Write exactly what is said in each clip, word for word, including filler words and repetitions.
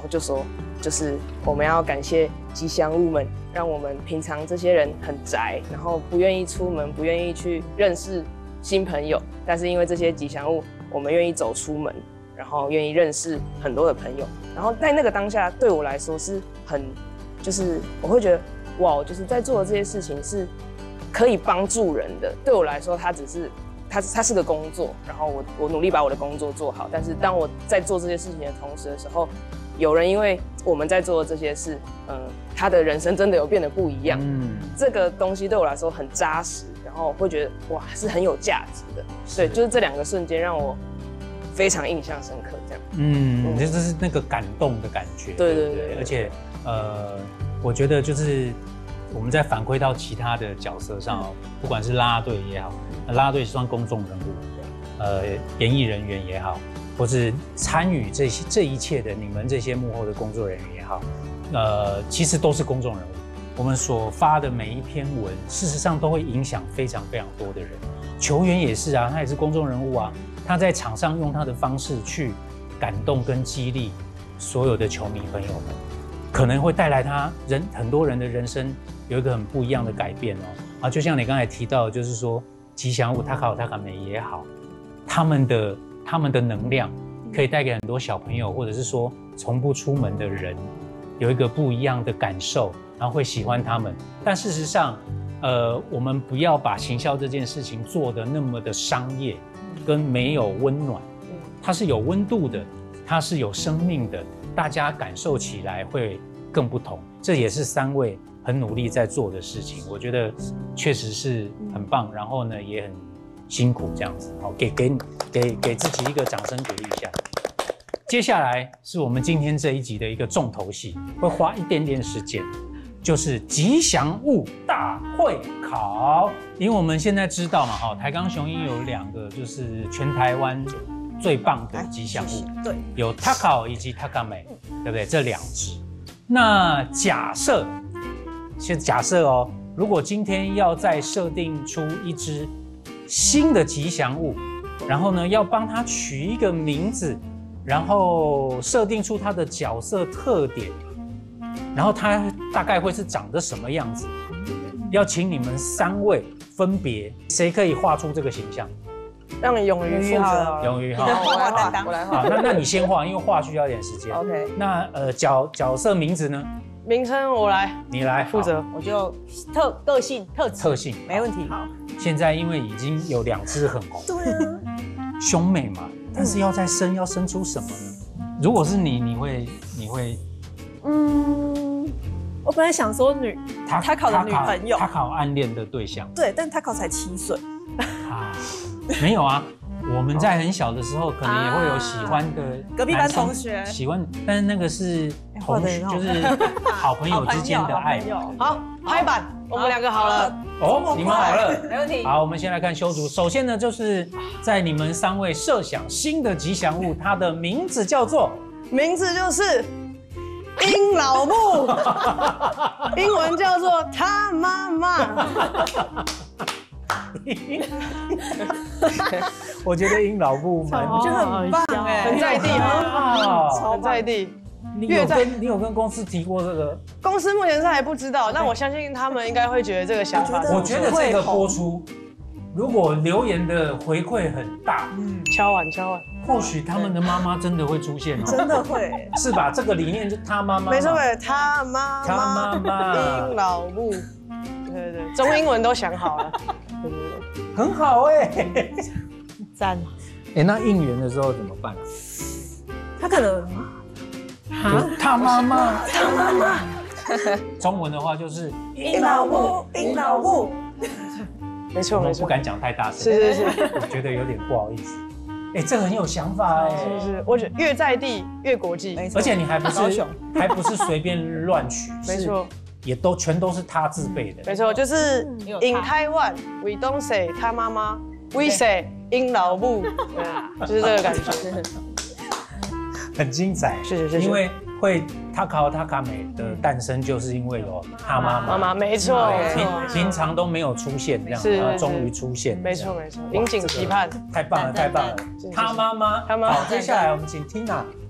后就说，就是我们要感谢吉祥物们，让我们平常这些人很宅，然后不愿意出门，不愿意去认识新朋友，但是因为这些吉祥物，我们愿意走出门，然后愿意认识很多的朋友，然后在那个当下对我来说是很，就是我会觉得哇，就是在做的这些事情是可以帮助人的，对我来说它只是。它它是个工作，然后我我努力把我的工作做好。但是当我在做这些事情的同时的时候，有人因为我们在做的这些事，嗯、呃，他的人生真的有变得不一样。嗯，这个东西对我来说很扎实，然后我会觉得哇是很有价值的。对，就是这两个瞬间让我非常印象深刻。这样， 嗯，这就是那个感动的感觉。 对对 对, 对, 对， 而且呃，我觉得就是。我们再反馈到其他的角色上哦，不管是啦啦队也好，啦啦队算公众人物，呃，演艺人员也好，或是参与这些这一切的你们这些幕后的工作人员也好，呃，其实都是公众人物。我们所发的每一篇文，事实上都会影响非常非常多的人。球员也是啊，他也是公众人物啊，他在场上用他的方式去感动跟激励所有的球迷朋友们，可能会带来他人很多人的人生。有一个很不一样的改变哦，啊，就像你刚才提到的，就是说吉祥物塔卡塔卡美也好，他们的他们的能量可以带给很多小朋友，或者是说从不出门的人，有一个不一样的感受，然后会喜欢他们。但事实上，呃，我们不要把行销这件事情做得那么的商业，跟没有温暖，它是有温度的，它是有生命的，大家感受起来会更不同。这也是三位。很努力在做的事情，我觉得确实是很棒，然后呢也很辛苦这样子，好，给给给给自己一个掌声鼓励一下。接下来是我们今天这一集的一个重头戏，会花一点点时间，就是吉祥物大会考。因为我们现在知道嘛，哈，台钢雄鹰有两个就是全台湾最棒的吉祥物， 对， 有 Takao 以及 Takame， 对不对？这两只。那假设。先假设哦，如果今天要再设定出一只新的吉祥物，然后呢，要帮它取一个名字，然后设定出它的角色特点，然后它大概会是长得什么样子？要请你们三位分别，谁可以画出这个形象？ 让勇于负责。 勇于哈， 我来画，我来画。 好，那那你先画，因为画需要一点时间。 OK。 那呃角角色名字呢？ 名称我来， 你来负责， 我就特个性特质特性没问题。 好，现在因为已经有两只很红， 对啊， 兄妹嘛，但是要再生，要生出什么呢？如果是你，你会你会， 嗯，我本来想说女， 他他考的女朋友， 他考暗恋的对象， 对，但他考才七岁， 啊，没有啊。我们在很小的时候，可能也会有喜欢的隔壁班同学， 喜欢，但是那个是同学，就是好朋友之间的爱。 好，拍板，我们两个好了。 哦，你们好了， 没问题。 好，我们先来看修图。首先呢，就是在你们三位设想新的吉祥物，它的名字叫做， 名字就是鹰老木，英文叫做他妈妈。 我觉得鹰老木蛮， 我觉得很棒哎， 很在地哈，很在地。 你有跟你有跟公司提过这个？ 公司目前是还不知道，但我相信他们应该会觉得这个想法。 我觉得这个播出，如果留言的回馈很大， 嗯，敲碗敲碗， 或许他们的妈妈真的会出现哦， 真的会， 是吧？这个理念就他妈妈， 没错没错，他妈妈， 他妈妈， 鹰老木，对对对，中英文都想好了，对对对， 很好哎， 赞。 哎，那应援的时候怎么办啊？ 他可能。 他妈妈，他妈妈。中文的话就是鹰老木，鹰老木。 没错没错， 不敢讲太大声。 是是是， 我觉得有点不好意思。哎，这很有想法哎。 是是，我觉得越在地越国际， 而且你还不是还不是随便乱取， 没错， 也都全都是他自备的。 没错，就是 In Taiwan we don't say 他妈妈 ，we say 鹰老木，就是这个感觉。 很精彩， 是是是， 因为会塔卡塔卡美的诞生，就是因为有他妈妈， 妈妈没错， 平平常都没有出现这样，然后终于出现， 没错没错，引颈期盼， 太棒了太棒了，他妈妈， 他妈， 好，接下来我们请 Tina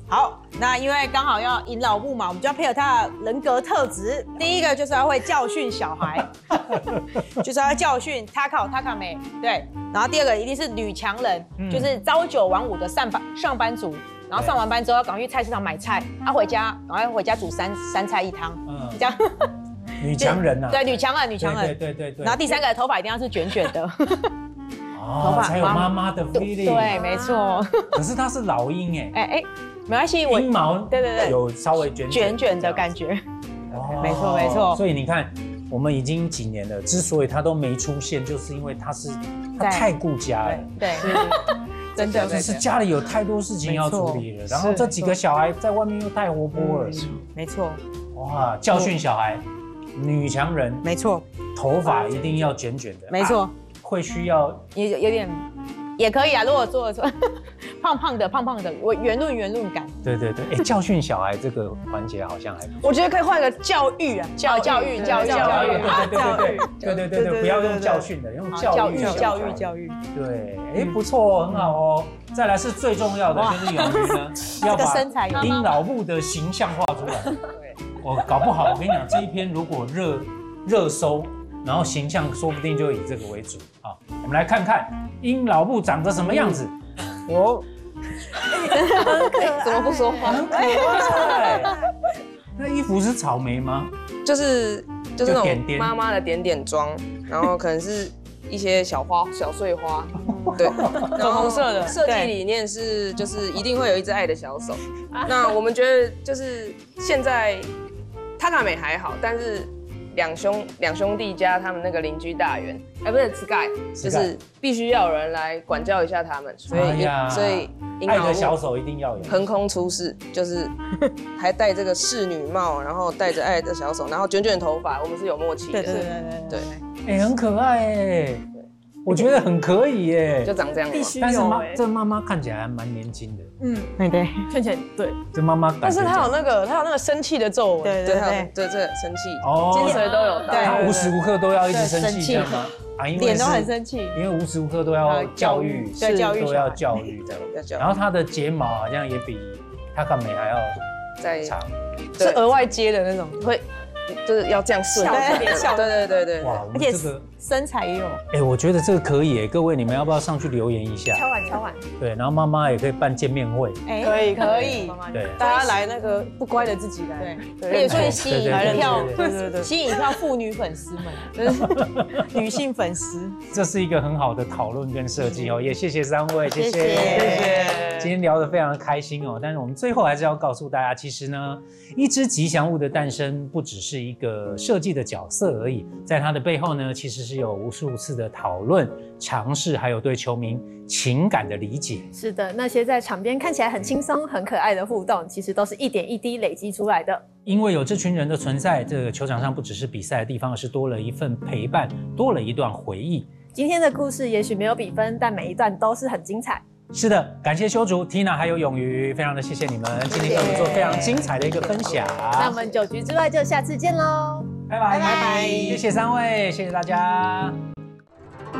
好，那因为刚好要迎老布嘛，我们就要配合他的人格特质。第一个就是要会教训小孩，就是要教训他考他卡美，对。然后第二个一定是女强人，嗯、就是朝九晚五的上班上班族。然后上完班之后，赶快去菜市场买菜，他、啊、回家，赶快回家煮三三菜一汤，嗯，这样。 女强人啊， 对，女强人，女强人， 对对对对。 然后第三个头发一定要是卷卷的， 哦，头发才有妈妈的 feeling。 对，没错。 可是她是老鹰哎， 哎哎，没关系，我鹰毛， 对对对， 有稍微卷卷卷的感觉。哦，没错没错。 所以你看，我们已经几年了，之所以她都没出现，就是因为她是她太顾家了， 对。真的， 就是家里有太多事情要处理了，然后这几个小孩在外面又太活泼了， 没错。 哇，教训小孩，女强人， 没错， 头发一定要卷卷的， 没错， 会需要也有点，也可以啊，如果做的做胖胖的胖胖的，我圆润圆润感。 对对对，哎，教训小孩这个环节好像还不错。 我觉得可以换个教育啊， 教教育教育教育， 对对对对对对对，不要用教训的，用教育教育教育。 对，哎，不错，很好哦。再来是最重要的，就是勇于呢，要把鹰老布的形象画出来。我搞不好，我跟你讲，这一篇如果热热搜，然后形象说不定就以这个为主啊。我们来看看鹰老布长得什么样子。哦， 怎么不说话？ 很可爱。那衣服是草莓吗？ 就是就是那种妈妈的点点妆，然后可能是一些小花小碎花，对， 粉红色的。 设计理念是就是一定会有一只爱的小手。那我们觉得就是现在塔卡美还好，但是两兄两兄弟加他们那个邻居大元，哎，不是 Sky， 就是必须要有人来管教一下他们，所以所以爱的小手一定要有， 横空出世，就是还戴这个侍女帽，然后戴着爱的小手，然后卷卷头发，我们是有默契的， 对对对对对，哎，很可爱哎。我觉得很可以耶， 就长这样。 必须有。 但是妈，这妈妈看起来还蛮年轻的。 嗯，对对， 看起来对。 这妈妈， 但是她有那个，她有那个生气的皱纹。 对对对， 对这生气， 哦， 精髓都有。 对，她无时无刻都要一直生气，这样吗？ 啊，因为脸都很生气， 因为无时无刻都要教育， 对教育都要教育这样。然后她的睫毛好像也比塔卡美还要再长， 是额外接的那种， 会。就是要这样顺，对对对对， 哇，而且这个身材也有， 哎，我觉得这个可以哎，各位你们要不要上去留言一下？ 敲碗敲碗， 对，然后妈妈也可以办见面会， 哎，可以可以， 对， 大家来那个不乖的自己来， 对，也算吸引一票， 对对对， 吸引一票妇女粉丝们，女性粉丝， 这是一个很好的讨论跟设计哦，也谢谢三位，谢谢谢谢， 今天聊得非常的开心哦，但是我们最后还是要告诉大家，其实呢，一只吉祥物的诞生不只是一个设计的角色而已，在它的背后呢，其实是有无数次的讨论、尝试，还有对球迷情感的理解。 是的，那些在场边看起来很轻松、很可爱的互动，其实都是一点一滴累积出来的。 因为有这群人的存在，这个球场上不只是比赛的地方，而是多了一份陪伴，多了一段回忆。 今天的故事也许没有比分，但每一段都是很精彩。 是的，感谢修竹、Tina 还有勇于，非常的谢谢你们今天跟我们做非常精彩的一个分享。 那我们九局之外就下次见喽， 拜拜拜拜， 谢谢三位，谢谢大家。